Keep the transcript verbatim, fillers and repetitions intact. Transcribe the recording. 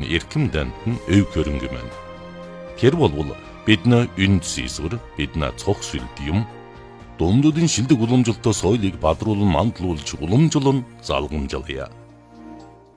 эрхэм дантан өв хөрөнгө мэн. Тэр болвол бидний үнд сисвэр, бидний цог сүлд юм. Дундуудын шилдэг уламжлалтай соёлыг бадруулан мандалуулж уламжлан залгамжлая.